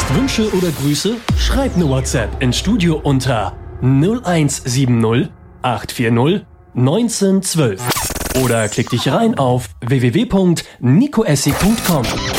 Wünsche oder Grüße? Schreib eine WhatsApp ins Studio unter 0170 840 1912 oder klick dich rein auf www.nicoessig.com.